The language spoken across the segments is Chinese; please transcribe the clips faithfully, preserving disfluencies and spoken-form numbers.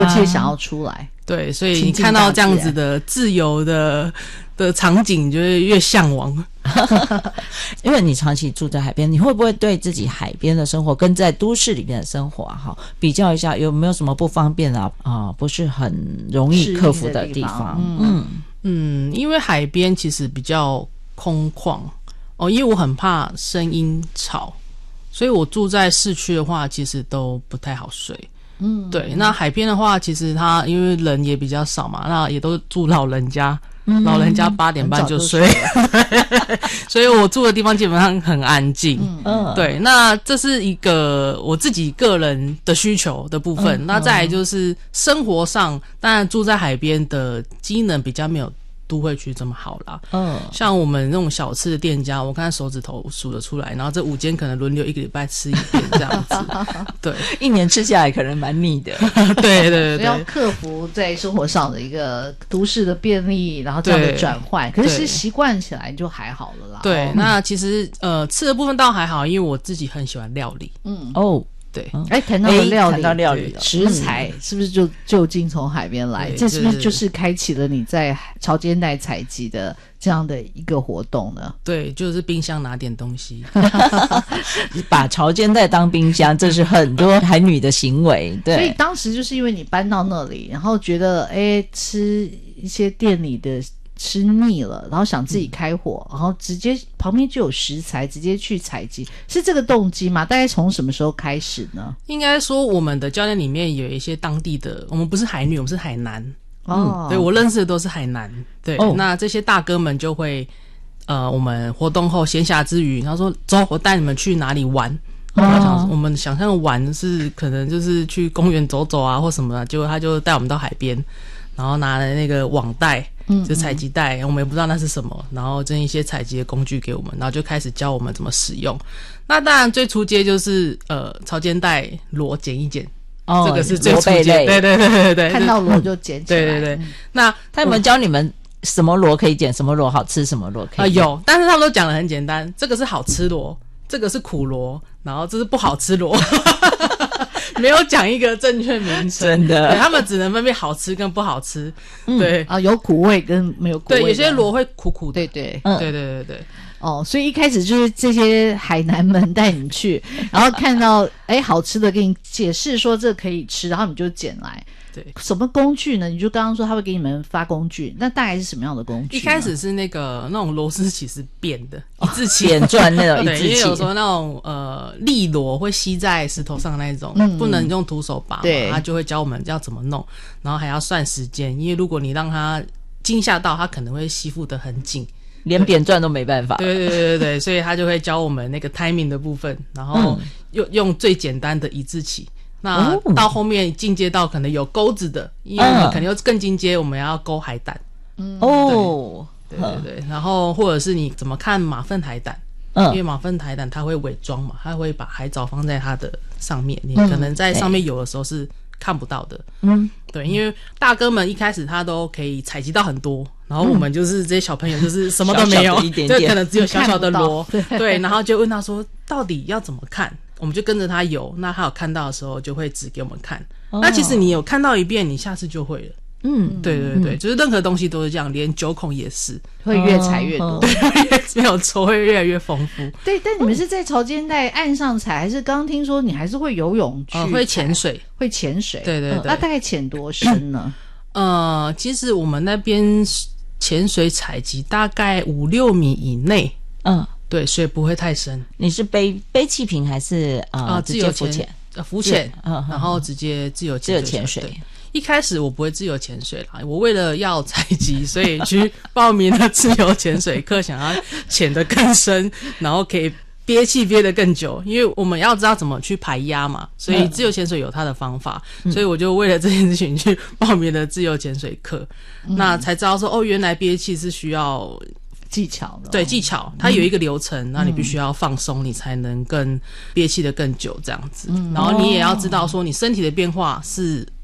而且想要出来。 对，所以你看到这样子的自由的的场景，就会越向往。 因为你长期住在海边，你会不会对自己海边的生活跟在都市里面的生活啊，比较一下，有没有什么不方便啊？啊、呃，不是很容易克服的地方？ 嗯嗯，因为海边其实比较空旷哦，因为我很怕声音吵，所以我住在市区的话，其实都不太好睡。嗯，对。那海边的话，其实它因为人也比较少嘛，那也都住老人家。嗯、老人家八点半就睡，所以我住的地方基本上很安静。嗯，对，那这是一个我自己个人的需求的部分。嗯、那再来就是生活上，当然住在海边的机能比较没有都会区这么好啦。嗯，像我们那种小吃的店家，我看手指头数得出来，然后这五间可能轮流一个礼拜吃一遍这样子。对， 一年吃下来可能蛮腻的。 对对对对， 要克服在生活上的一个都市的便利，然后这样的转换，可是习惯起来就还好了啦。 对，哦、那其实呃吃的部分倒还好，因为我自己很喜欢料理。嗯哦。对， 哎，谈到了料理， 谈到料理食材是不是就就近从海边来？这是不是就是开启了你在潮间带采集的这样的一个活动呢？ 对，就是冰箱拿点东西， 把潮间带当冰箱，这是很多海女的行为。对， 所以当时就是因为你搬到那里，然后觉得哎，吃一些店里的。吃腻了，然后想自己开火，嗯、然后直接旁边就有食材，直接去采集，是这个动机吗？大概从什么时候开始呢？ 应该说，我们的教练里面有一些当地的，我们不是海女，我们是海男。哦，嗯、对我认识的都是海男。对，哦、那这些大哥们就会，呃，我们活动后闲暇之余，他说：“走，我带你们去哪里玩。”哦，想我们想象玩是可能就是去公园走走啊，或什么的，结果他就带我们到海边。然后拿了那个网袋，就采集袋，嗯嗯我们也不知道那是什么，然后扔一些采集的工具给我们，然后就开始教我们怎么使用。那当然最初阶就是呃潮间带螺捡一捡，哦，这个是最初阶，对对对对对， 看到螺就捡起来。 对对对，嗯、那他有没有教你们什么螺可以捡，什么螺好吃，什么螺可以？啊、呃， 有，但是他们都讲得很简单，这个是好吃螺，这个是苦螺，然后这是不好吃螺。没有讲一个正确名称， 真的， 对他们只能分辨好吃跟不好吃。嗯、对啊，有苦味跟没有苦味。 对，有些螺会苦苦的。 对对， 嗯、对对对对。 哦，所以一开始就是这些海南们带你去，然后看到哎好吃的，给你解释说这可以吃，然后你就捡来。 对， 什么工具呢？你就刚刚说他会给你们发工具，那大概是什么样的工具？ 一开始是那个那种螺丝起是扁的，一字起扁钻那种一字起， 因为有时候那种呃利螺会吸在石头上那种，嗯、不能用徒手拔嘛， 对， 他就会教我们要怎么弄，然后还要算时间，因为如果你让他惊吓到，他可能会吸附得很紧。 连扁钻都没办法， 对对对对对，所以他就会教我们那个 timing 的部分，然后用、嗯、用最简单的一字起。那到后面进阶到可能有钩子的，因为我们可能又更进阶，我们要勾海胆。嗯，哦，对对对对，然后或者是你怎么看马粪海胆？嗯，因为马粪海胆它会伪装嘛，它会把海藻放在它的上面，你可能在上面游的时候是看不到的。嗯，对，因为大哥们一开始他都可以采集到很多。然后我们就是这些小朋友，就是什么都没有，小小一点点，就可能只有小小的螺，对, 对，然后就问他说，到底要怎么看？我们就跟着他游，那他有看到的时候就会指给我们看。哦、那其实你有看到一遍，你下次就会了。嗯，对对对，嗯、就是任何东西都是这样，连九孔也是， 会越采越多， 哦、对，没有错，会越来越丰富。 对，但你们是在潮间带岸上采，还是刚刚听说你还是会游泳去、 呃？会潜水， 会潜水。 对对对， 嗯、那大概潜多深呢？ 呃，其实我们那边。潜水采集大概五六米以内，嗯，对，所以不会太深。 你是背背气瓶还是啊、呃、 自由浮潜？ 呃，浮潜，嗯，然后直接自由自由潜水。 一开始我不会自由潜水啦，我为了要采集，所以去报名了自由潜水课，想要潜得更深，然后可以憋气憋得更久，因为我们要知道怎么去排压嘛，所以自由潜水有它的方法，嗯、所以我就为了这件事情去报名了自由潜水课，嗯、那才知道说哦，原来憋气是需要技巧的， 对，技巧，它有一个流程，嗯、那你必须要放松，你才能更憋气得更久这样子，嗯、然后你也要知道说你身体的变化是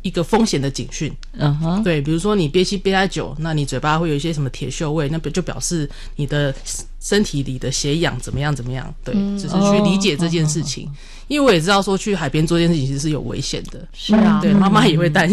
一个风险的警讯。 嗯哼， 对，比如说你憋气憋太久，那你嘴巴会有一些什么铁锈味，那就表示你的身体里的血氧怎么样怎么样。对， 嗯、 只是去理解这件事情。哦，因为我也知道说去海边做这件事情其实是有危险的。 是啊， 对，妈妈也会担